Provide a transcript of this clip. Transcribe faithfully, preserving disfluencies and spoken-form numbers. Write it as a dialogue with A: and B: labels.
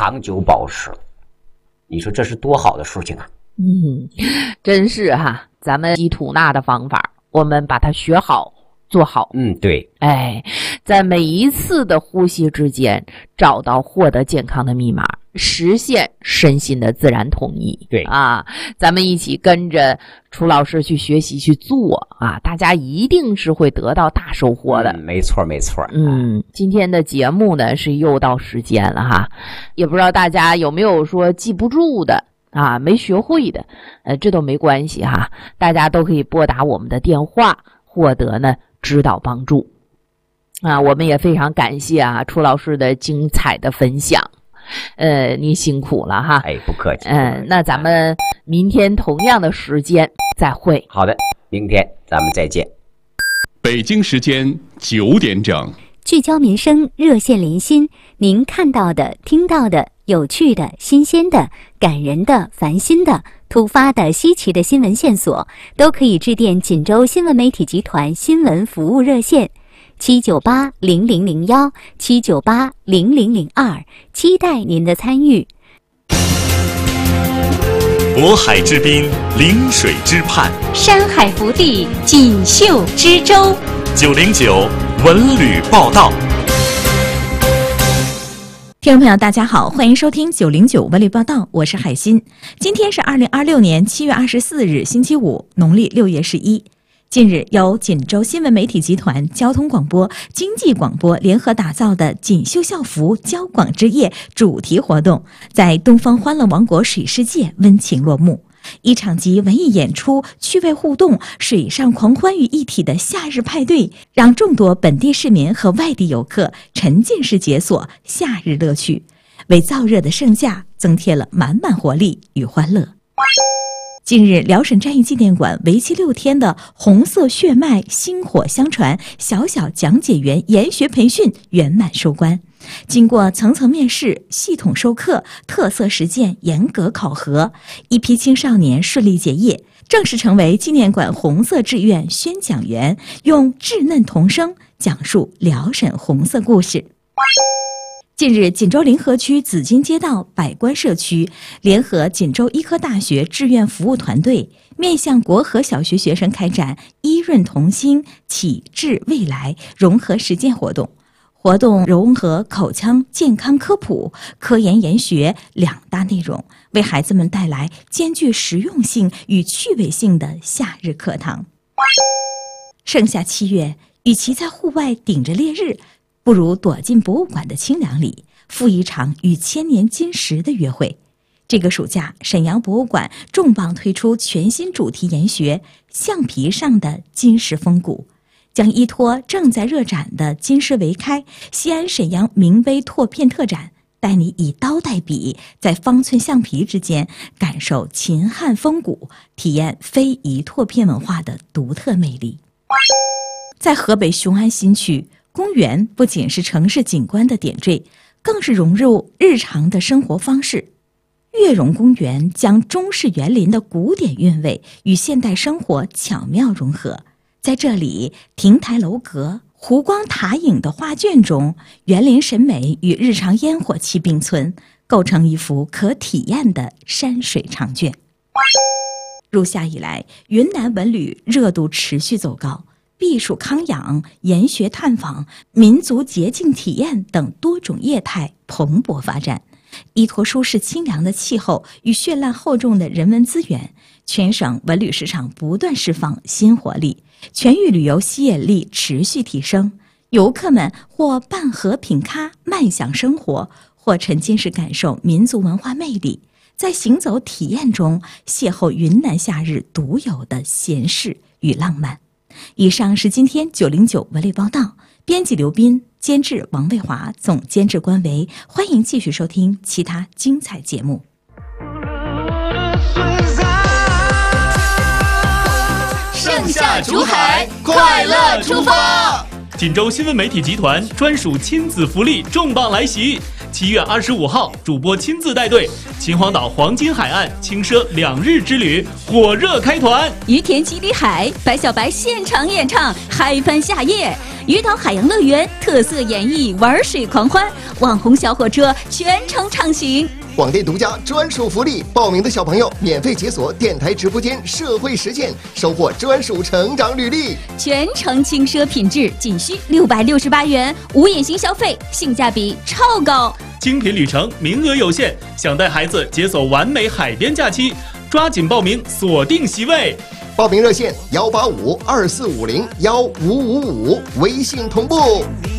A: 长久保持。你说这是多好的事情啊！
B: 嗯，真是哈，咱们吸吐纳的方法，我们把它学好做好。
A: 嗯，对。
B: 哎，在每一次的呼吸之间找到获得健康的密码，实现身心的自然统一。
A: 对
B: 啊，咱们一起跟着楚老师去学习去做啊，大家一定是会得到大收获的。
A: 嗯、没错没错。
B: 嗯，今天的节目呢是又到时间了哈，也不知道大家有没有说记不住的啊，没学会的，呃，这都没关系哈，大家都可以拨打我们的电话，获得呢指导帮助。啊，我们也非常感谢啊楚老师的精彩的分享，呃，你辛苦了哈。
A: 哎，不客气。
B: 嗯、呃，那咱们明天同样的时间再会。
A: 好的，明天咱们再见。
C: 北京时间九点整，
D: 聚焦民生，热线连心，您看到的、听到的、有趣的、新鲜的、感人的、烦心的、突发的、稀奇的新闻线索，都可以致电锦州新闻媒体集团新闻服务热线七九八零零零幺七九八零零零二，期待您的参与。
E: 渤海之滨，临水之畔，
F: 山海福地，锦绣之州。
E: 九零九文旅报道。
G: 听众朋友大家好，欢迎收听九零九文旅报道，我是海鑫。今天是二零二六年七月二十四日星期五，农历六月十一。近日，由锦州新闻媒体集团交通广播、经济广播联合打造的锦绣校服交广之夜主题活动，在东方欢乐王国水世界温情落幕。一场集文艺演出、趣味互动、水上狂欢于一体的夏日派对，让众多本地市民和外地游客沉浸式解锁夏日乐趣，为燥热的盛夏增添了满满活力与欢乐。近日，辽沈战役纪念馆为期六天的红色血脉薪火相传小小讲解员研学培训圆满收官。经过层层面试、系统授课、特色实践严格考核，一批青少年顺利结业，正式成为纪念馆红色志愿宣讲员，用稚嫩童声讲述辽沈红色故事。近日，锦州临河区紫金街道百官社区联合锦州医科大学志愿服务团队，面向国和小学学生开展医润童心启智未来融合实践活动。活动融合口腔健康科普、科研研学两大内容，为孩子们带来兼具实用性与趣味性的夏日课堂。盛夏七月，与其在户外顶着烈日，不如躲进博物馆的清凉里，赴一场与千年金石的约会。这个暑假，沈阳博物馆重磅推出全新主题研学橡皮上的金石风骨，将依托正在热展的金石围开西安沈阳名碑拓片特展，带你以刀带笔，在方寸橡皮之间感受秦汉风骨，体验非遗拓片文化的独特魅力。在河北雄安新区，公园不仅是城市景观的点缀，更是融入日常的生活方式。悦榕公园将中式园林的古典韵味与现代生活巧妙融合，在这里，亭台楼阁、湖光塔影的画卷中，园林审美与日常烟火气并存，构成一幅可体验的山水长卷。入夏以来，云南文旅热度持续走高，避暑康养、研学探访、民族节庆体验等多种业态蓬勃发展。依托舒适清凉的气候与绚烂厚重的人文资源，全省文旅市场不断释放新活力，全域旅游吸引力持续提升。游客们或伴河品咖慢享生活，或沉浸式感受民族文化魅力，在行走体验中邂逅云南夏日独有的闲适与浪漫。以上是今天九零九文旅报道，编辑刘斌，监制王卫华，总监制关维。欢迎继续收听其他精彩节目。
H: 盛夏竹海，快乐出发！
I: 锦州新闻媒体集团专属亲子福利重磅来袭！七月二十五号，主播亲自带队，秦皇岛黄金海岸轻奢两日之旅火热开团，
F: 于田基里海，白小白现场演唱，嗨翻夏夜。 鱼岛海洋乐园特色演绎玩水狂欢，网红小火车全程畅行。
J: 广电独家专属福利，报名的小朋友免费解锁电台直播间社会实践，收获专属成长履历。
F: 全程轻奢品质，仅需六百六十八元，无隐形消费，性价比超高。
I: 精品旅程名额有限，想带孩子解锁完美海边假期，抓紧报名，锁定席位。
J: 报名热线：幺八五二四五零幺五五五，微信同步。